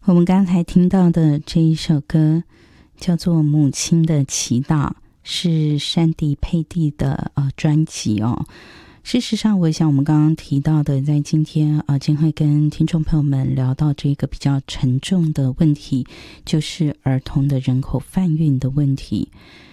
我们刚才听到的这一首歌叫做《母亲的祈祷》，是山迪佩蒂的专辑哦。事实上，我想我们刚刚提到的，在今天将会跟听众朋友们聊到这个比较沉重的问题，就是儿童的人口贩运的问题。